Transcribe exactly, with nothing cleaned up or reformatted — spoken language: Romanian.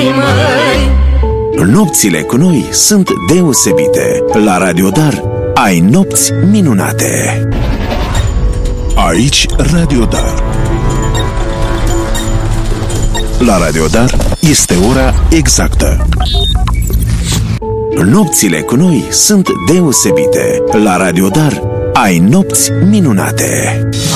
măi. Nopțile cu noi sunt deosebite. La Radio Dar ai nopți minunate. Aici Radio Dar. La Radio Dar este ora exactă. Nopțile cu noi sunt deosebite. La Radio Dar ai nopți minunate.